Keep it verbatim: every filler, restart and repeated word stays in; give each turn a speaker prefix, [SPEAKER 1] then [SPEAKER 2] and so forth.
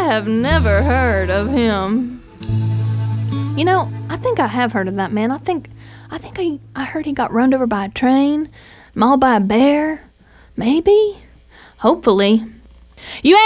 [SPEAKER 1] have never heard of him. You know, I think I have heard of that man. I think I think I, I heard he got run over by a train, mauled by a bear. Maybe? Hopefully. You